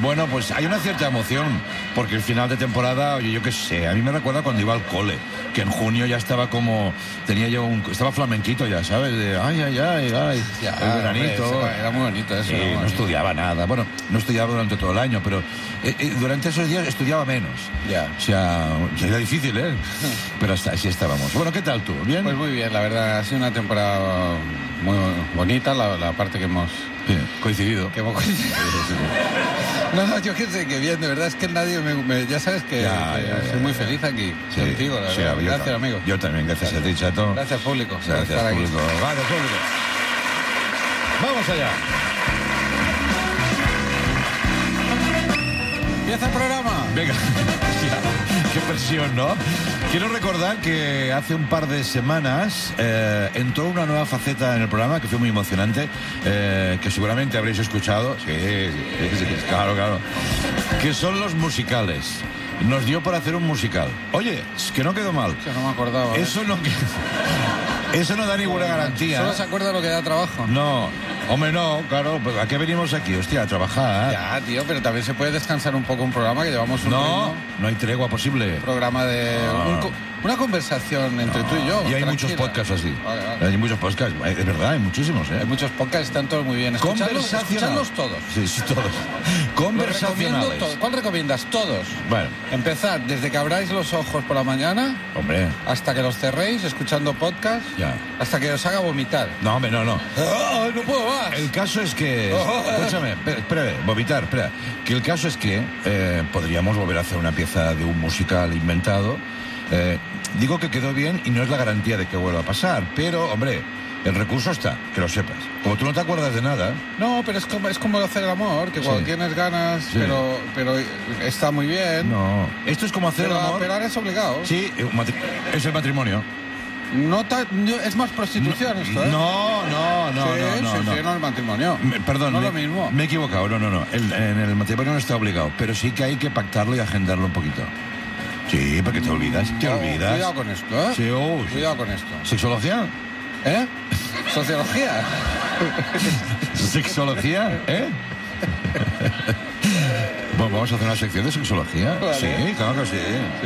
Bueno, pues hay una cierta emoción, porque el final de temporada, oye, yo qué sé, a mí me recuerda cuando iba al cole, que en junio ya estaba como, estaba flamenquito ya, ¿sabes? De, ay, ya, el veranito. Hombre, era muy bonito eso. Sí, no estudiaba nada. Bueno, no estudiaba durante todo el año, pero durante esos días estudiaba menos. Ya. O sea, era difícil, ¿eh? Pero hasta así estábamos. Bueno, ¿qué tal tú? ¿Bien? Pues muy bien, la verdad, ha sido una temporada muy bonita, la parte que hemos... Sí, coincidido. No, yo qué sé, que bien, de verdad es que nadie ya sabes que soy muy feliz aquí contigo, la verdad. Gracias, amigo. Yo también, gracias a ti, Chato. Gracias, público. Gracias, público. Vale, público. Vamos allá. Empieza el programa. Venga, qué presión, ¿no? Quiero recordar que hace un par de semanas entró una nueva faceta en el programa que fue muy emocionante, que seguramente habréis escuchado. Sí, claro. Que son los musicales. Nos dio por hacer un musical. Oye, es que no quedó mal. Yo no me acordaba. Eso no da ninguna garantía. ¿Solo se acuerda lo que da trabajo? No. Hombre, no, claro, ¿a qué venimos aquí? Hostia, a trabajar. Ya, tío, pero también se puede descansar un poco un programa que llevamos un ritmo. No hay tregua posible. Un programa de... una conversación entre tú y yo. Y hay muchos podcasts así. Vale. Hay muchos podcasts, de verdad, hay muchísimos, ¿eh? Hay muchos podcasts, están todos muy bien. Escuchadlos todos. Sí, todos. Conversacionales. ¿Cuál recomiendas? Todos. Bueno. Empezad desde que abráis los ojos por la mañana. Hombre. Hasta que los cerréis, escuchando podcast. Ya. Hasta que os haga vomitar. No, hombre, no. No puedo más. El caso es que... Escúchame, espera, vomitar, espera. Que el caso es que podríamos volver a hacer una pieza de un musical inventado. Digo que quedó bien y no es la garantía de que vuelva a pasar, pero, hombre, el recurso está, que lo sepas. Como tú no te acuerdas de nada... No, pero es como hacer el amor, que cuando tienes ganas, sí. pero está muy bien. No, esto es como hacer el amor... Pero ahora es obligado. Sí, es el matrimonio. Es más prostitución esto, ¿eh? No, Sí, no el matrimonio. Perdón, no lo mismo. Me he equivocado, no. En el matrimonio no está obligado, pero sí que hay que pactarlo y agendarlo un poquito. Sí, porque te olvidas. Cuidado con esto, ¿eh? Sí, Cuidado con esto. ¿Sexología? ¿Eh? ¿Sociología? ¿Sexología? ¿Eh? Bueno, vamos a hacer una sección de sexología. Vale. Sí, claro que sí.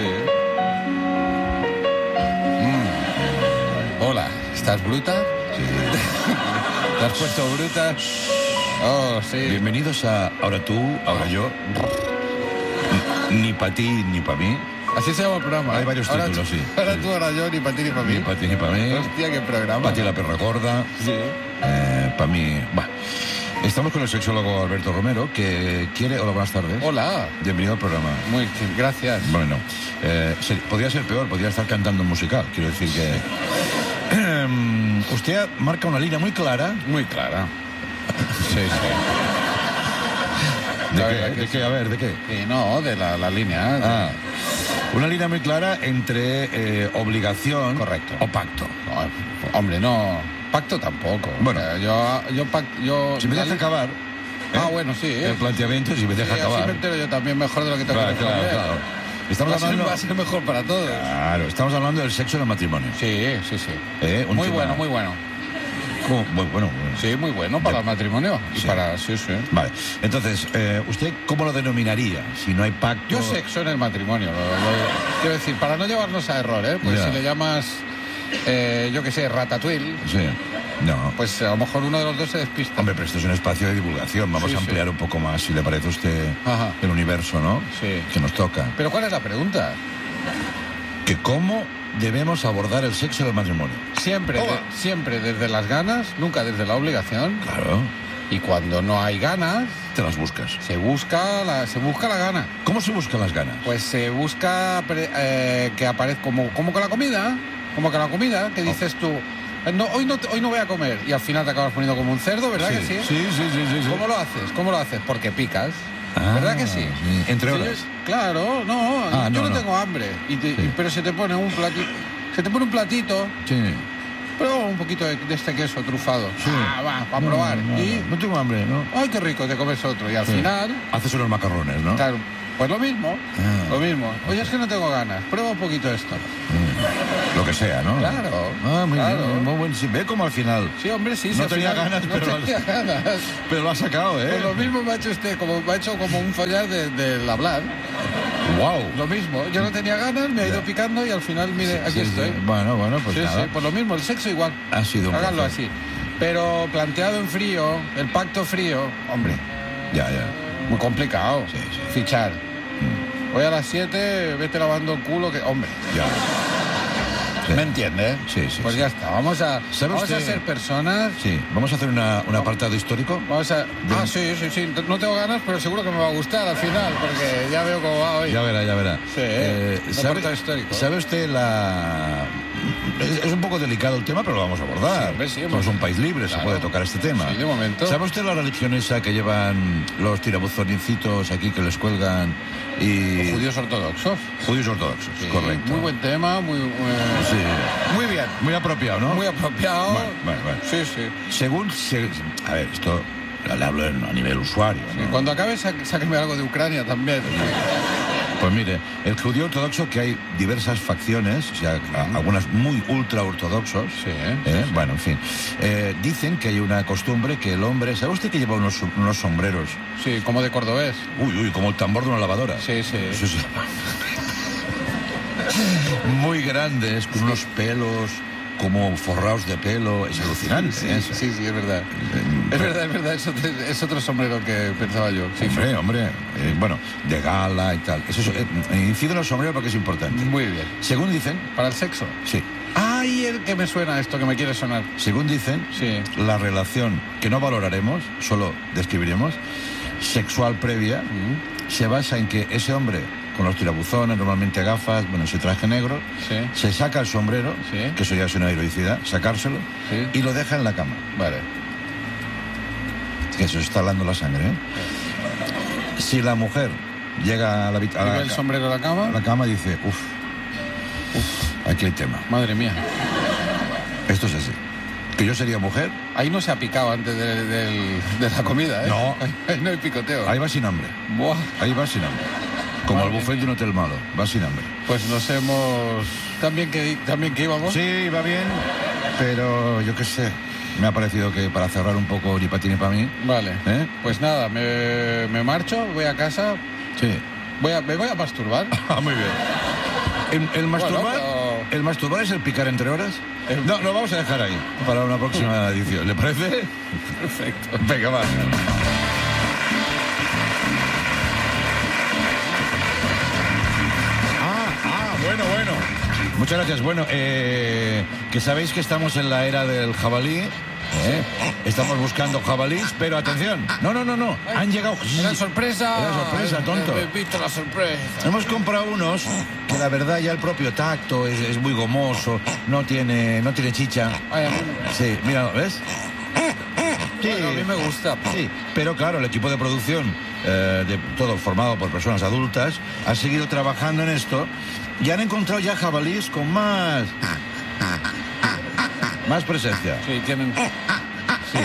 Hola, ¿estás bruta? Sí. ¿Te has puesto bruta? Oh, sí. Bienvenidos a Ahora tú, ahora yo. Ni para ti, ni para mí. Así se llama el programa. Hay varios títulos, sí. Ahora tú, ahora yo, ni para ti, ni para mí. Ni para ti, ni para mí. Hostia, qué programa. Para ti la perra gorda. Sí. Para mí... Estamos con el sexólogo Alberto Romero, que quiere... Hola, buenas tardes. Hola. Bienvenido al programa. Gracias. Bueno, podría ser peor, podría estar cantando un musical. Quiero decir que... usted marca una línea muy clara. Muy clara. Sí. ¿De qué? A ver, ¿de qué? Sí, no, de la línea. Una línea muy clara entre obligación... Correcto. O pacto. No, hombre, no. Pacto tampoco. Bueno. Yo si me deja acabar... bueno, sí. El planteamiento, si me deja acabar... Así me entero yo también mejor de lo que tengo que responder. Claro. Va a ser mejor para todos. Claro, estamos hablando del sexo en el matrimonio. Sí. Muy bueno. Muy bueno. Sí, muy bueno para el matrimonio. Y para... Sí. Vale. Entonces, ¿usted cómo lo denominaría? Si no hay pacto... Yo sexo en el matrimonio. Quiero decir, para no llevarnos a error, ¿eh? Pues si le llamas, yo qué sé, ratatouille... Sí. No. Pues a lo mejor uno de los dos se despista. Hombre, pero esto es un espacio de divulgación. Vamos a ampliar un poco más, si le parece a usted, el universo, ¿no? Sí. Que nos toca. ¿Pero cuál es la pregunta? Que cómo debemos abordar el sexo en el matrimonio. Siempre desde las ganas, nunca desde la obligación. Claro. Y cuando no hay ganas... Te las buscas. Se busca la gana. ¿Cómo se buscan las ganas? Pues se busca que aparezca como con la comida. Como con la comida, que dices tú... hoy no voy a comer. Y al final te acabas poniendo como un cerdo, ¿verdad que sí? Sí. ¿Cómo lo haces? Porque picas. ¿Verdad que sí? Entre horas. Claro, yo no tengo hambre. Pero se te pone un platito. Sí. Prueba un poquito de este queso trufado. Sí. Va, para probar. No tengo hambre, ¿no? Ay, qué rico, te comes otro. Y al final... Haces unos macarrones, ¿no? Claro. Pues lo mismo. Oye, es que no tengo ganas. Prueba un poquito esto. lo que sea, ¿no? Claro. Muy claro. bien, muy buen. Sí, ve como al final. Sí, hombre, sí. No al tenía final ganas, pero lo ha sacado, ¿eh? Pues lo mismo me ha hecho usted, me ha hecho como un follar del hablar. Wow. Lo mismo, yo no tenía ganas, me ha ido picando y al final, mire, aquí estoy. Bueno, pues Sí, nada. sí, pues lo mismo, el sexo igual. Ha sido un Háganlo placer. así. Pero planteado en frío, el pacto frío, hombre, Ya. muy complicado. Sí. Fichar. Hoy a las 7, vete lavando el culo, que, hombre. Ya. Sí. ¿Me entiendes? Sí. Pues ya está, vamos a usted? ser personas. Sí, vamos a hacer un apartado histórico. Sí. No tengo ganas, pero seguro que me va a gustar al final, porque ya veo cómo va hoy. Ya verá. Sí, un apartado histórico. ¿Sabe usted es un poco delicado el tema, pero lo vamos a abordar. Sí, Somos un país libre, claro. se puede tocar este tema. Sí, de momento. ¿Sabe usted la religión esa que llevan los tirabuzoncitos aquí que les cuelgan y... Judíos ortodoxos. Judíos ortodoxos, Sí, correcto. Muy buen tema, muy bien. Muy apropiado, ¿no? Muy apropiado. Bueno. Sí. A ver, esto le hablo a nivel usuario, ¿no? Y cuando acabe, sáqueme algo de Ucrania también. Pues mire, el judío ortodoxo, que hay diversas facciones, o sea, algunas muy ultra ortodoxos, Sí. Bueno, en fin, dicen que hay una costumbre que el hombre, ¿sabe usted que lleva unos sombreros? Sí, como de cordobés. Uy, como el tambor de una lavadora. Sí. Eso se llama. Muy grandes, con unos pelos como forrados de pelo, es alucinante. Sí, eso. es verdad. Es verdad, es otro sombrero que pensaba yo. Sí, Hombre, bueno, de gala y tal. Eso incido en los sombreros porque es importante. muy bien. Según dicen, ¿Para el sexo? sí, ¡Ay, el que me suena esto, que me quiere sonar! según dicen, Sí. la relación que no valoraremos, solo describiremos, sexual previa, se basa en que ese hombre, con los tirabuzones, normalmente gafas, ese traje negro, Sí. se saca el sombrero, Sí. que eso ya es una heroicidad, sacárselo, Sí. y lo deja en la cama. Vale. Que eso está hablando la sangre, ¿eh? Si la mujer llega a la ¿Y ve el sombrero a la cama? a la cama, dice, uff, aquí hay tema. Madre mía. Esto es así. Que yo sería mujer, Ahí no se ha picado antes de la comida, ¿eh? No. Ahí no hay picoteo. ahí va sin hambre. Buah. Ahí va sin hambre. Como el buffet de un hotel malo, va sin hambre. Pues nos hemos... ¿También que íbamos? Sí, va bien, pero yo qué sé. Me ha parecido que para cerrar un poco ni para ti ni para mí. Vale. ¿Eh? Pues nada, me marcho, voy a casa, Sí. me voy a masturbar. Muy bien. El masturbar, pero- ¿El masturbar es el picar entre horas? El- No, lo vamos a dejar ahí para una próxima edición. ¿Le parece? Perfecto. Venga, va. Bueno. Muchas gracias. Bueno, que sabéis que estamos en la era del jabalí. Estamos buscando jabalís, pero atención. No. Han llegado. Era sorpresa. Era sorpresa, tonto. He visto la sorpresa. Hemos comprado unos que la verdad ya el propio tacto es muy gomoso, no tiene chicha. Ay, a mí, Sí, mira, ¿ves? Sí. bueno, a mí me gusta. Sí, pero claro, el equipo de producción, de todo formado por personas adultas, ha seguido trabajando en esto y han encontrado ya jabalíes con más presencia. Sí, tienen... Sí.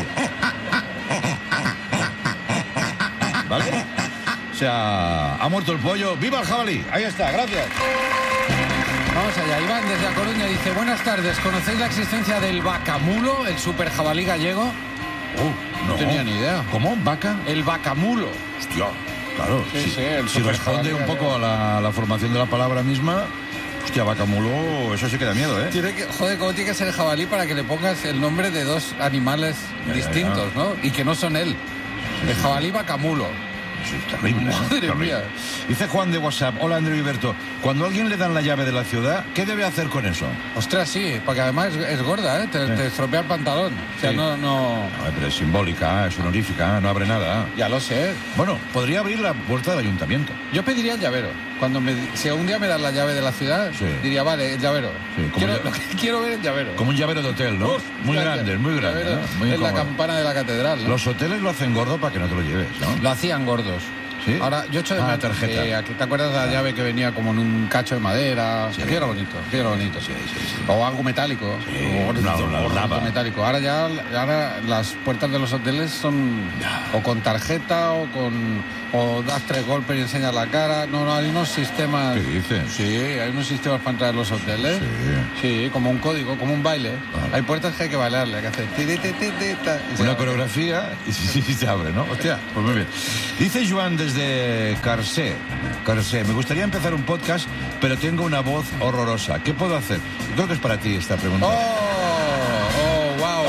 ¿Vale? O sea, ha muerto el pollo. ¡Viva el jabalí! Ahí está, gracias. Vamos allá. Iván desde A Coruña dice: buenas tardes, ¿conocéis la existencia del vacamulo, el super jabalí gallego? No tenía ni idea. ¿Cómo? ¿Vaca? El vacamulo. Hostia, claro. Sí, el si super responde jabalí un poco a la formación de la palabra misma, hostia, vacamulo, eso sí que da miedo, ¿eh? Joder, ¿cómo tiene que ser el jabalí para que le pongas el nombre de dos animales distintos, ¿no? Y que no son él. El jabalí vacamulo. Sí, terrible. Madre terrible. mía. Dice Juan de WhatsApp: hola Andrew y Berto, cuando a alguien le dan la llave de la ciudad, ¿qué debe hacer con eso? Ostras, sí, porque además es gorda, ¿eh? Te estropea el pantalón. O sea, Sí. no... A ver, pero es simbólica, es honorífica, no abre nada. Ya lo sé. Bueno, podría abrir la puerta del ayuntamiento. Yo pediría el llavero. Si un día me dan la llave de la ciudad, Sí. diría, vale, el llavero. Sí, como Quiero ver el llavero. Como un llavero de hotel, ¿no? Muy grande, muy grande. Llavero ¿no? Muy en la incómodo. campana de la catedral, ¿no? Los hoteles lo hacen gordo para que no te lo lleves, ¿no? Lo hacían gordos. ¿Sí? Ahora, yo echo de Ah, menos tarjeta. ¿te acuerdas la llave que venía como en un cacho de madera? Sí. Aquello era bonito, aquello era bonito. Sí. O algo metálico. Sí, o gordito, una gordito lava. metálico. Ahora las puertas de los hoteles son o con tarjeta o con O das 3 golpes y enseñas la cara. No, hay unos sistemas... ¿Qué dices? Sí, hay unos sistemas para entrar a los hoteles. Sí, como un código, como un baile. Vale. Hay puertas que hay que bailarle, hay que hacer... Una coreografía y se abre, ¿no? Hostia, pues muy bien. Dice Joan desde Carcé, me gustaría empezar un podcast, pero tengo una voz horrorosa. ¿Qué puedo hacer? Yo creo que es para ti esta pregunta. Wow.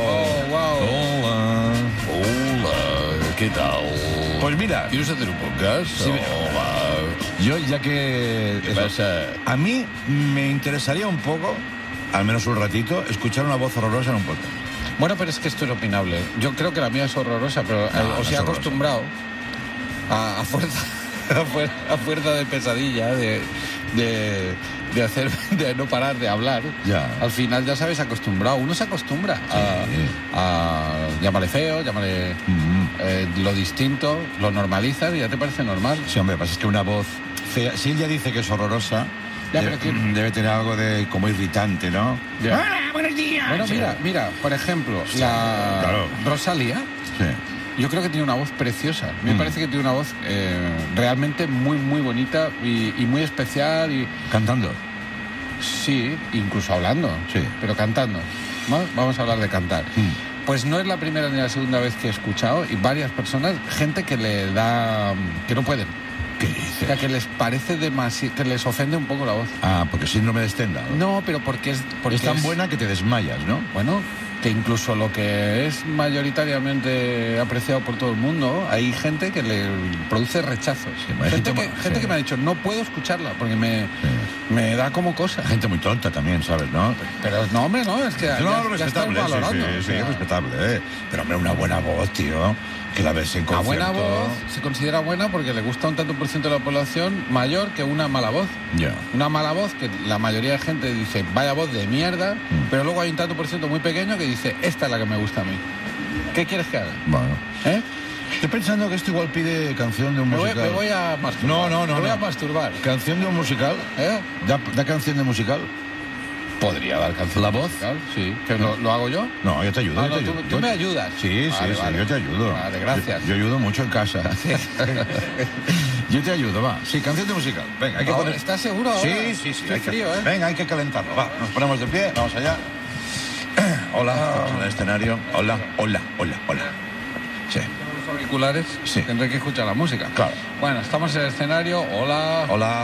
Hola, ¿qué tal? Pues mira, ¿Quieres hacer un podcast? Sí, yo ya que... ¿Qué pasa? A mí me interesaría un poco, al menos un ratito, escuchar una voz horrorosa en un podcast. Bueno, pero es que esto es opinable. Yo creo que la mía es horrorosa, pero No, os no he es acostumbrado a fuerza a fuerza de pesadilla, de hacer, de no parar de hablar. Ya. Al final ya sabes, acostumbrado. Uno se acostumbra a llamarle feo, llamarle lo distinto, lo normalizas y ya te parece normal. Sí, hombre, lo que pasa es que una voz fea, si ella dice que es horrorosa, Ya, debe, pero debe tener algo de como irritante, ¿no? Ya. ¡Hola, buenos días! Bueno, mira, por ejemplo, claro. Rosalía. Sí. Yo creo que tiene una voz preciosa. Me parece que tiene una voz realmente muy, muy bonita y muy especial. Y Cantando. sí, incluso hablando. Sí. Pero cantando. Vamos a hablar de cantar. Pues no es la primera ni la segunda vez que he escuchado y varias personas, gente que le da... que no pueden. ¿Qué O dices? sea, que les parece demasiado... que les ofende un poco la voz. Ah, porque síndrome de Stendhal. No, pero porque es... Porque es tan buena que te desmayas, ¿no? Bueno, que incluso lo que es mayoritariamente apreciado por todo el mundo, hay gente que le produce rechazos. Sí, hay gente gente que me ha dicho, no puedo escucharla porque me da como cosa. Gente muy tonta también, ¿sabes, no? Pero no, hombre, no, es que No, ya respetable, estás valorando. sí, O sea, respetable, Pero, hombre, una buena voz, tío, que la ves en la concierto. buena voz se considera buena porque le gusta un tanto por ciento de la población mayor que una mala voz. Ya. Una mala voz que la mayoría de gente dice, vaya voz de mierda, pero luego hay un tanto por ciento muy pequeño que dice, esta es la que me gusta a mí. ¿Qué quieres que haga? Bueno. ¿Eh? Estoy pensando que esto igual pide canción de un Me musical. voy a masturbar. No. Me voy a masturbar. ¿Canción de un musical? ¿Eh? ¿Da canción de musical? Podría dar canción. ¿La voz? musical, sí. ¿Que lo hago yo? No, yo te ayudo. Ah, yo te no, ayudo. tú me ayudas. Sí, Vale, sí, vale. yo te ayudo. Vale, gracias. Yo ayudo mucho en casa. Yo te ayudo, va. Sí, canción de musical. Venga, hay que Ahora, poner... ¿estás seguro ahora? Sí. Estoy Hay que... frío, ¿eh? Venga, hay que calentarlo. Va, nos ponemos de pie, vamos allá. Hola, vamos en el escenario. Hola. Sí. Los auriculares, Sí. tendré que escuchar la música. Claro. Bueno, estamos en el escenario. Hola. Hola.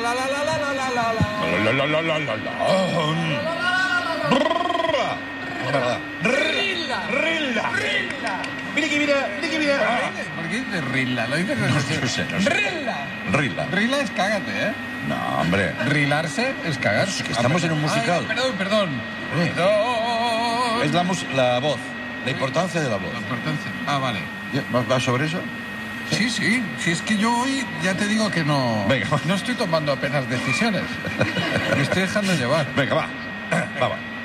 Rilla. ¿Por qué dices Rilla? Lo dices No sé. Rilla. Rilla es cágate, ¿eh? No, hombre. Rilarse es cagarse. que estamos en un musical. Ay, perdón. Eh. Es la voz, la importancia de la voz. La importancia. Ah, vale. ¿Va sobre eso? Sí. Si es que yo hoy ya te digo que no... Venga, va. No estoy tomando apenas decisiones. Me estoy dejando llevar. Venga, va.